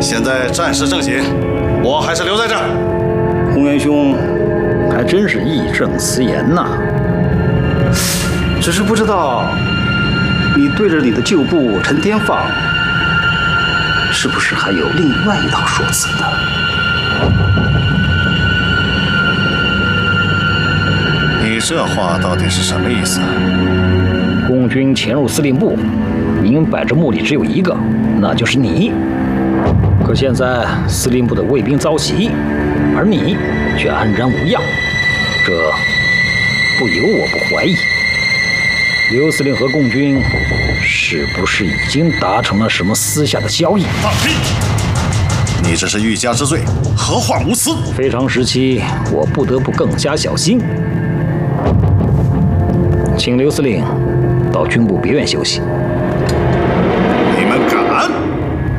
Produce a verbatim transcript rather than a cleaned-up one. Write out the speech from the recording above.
现在战事正紧，我还是留在这儿。 洪元兄，还真是义正辞严呐。只是不知道，你对着你的旧部陈天放，是不是还有另外一套说辞呢？ 你这话到底是什么意思？ 共军潜入司令部，明摆着目的只有一个，那就是你。可现在司令部的卫兵遭袭，而你却安然无恙，这不由我不怀疑，刘司令和共军是不是已经达成了什么私下的交易？ 放屁！你这是欲加之罪，何患无辞？ 非常时期，我不得不更加小心。请刘司令到军部别院休息。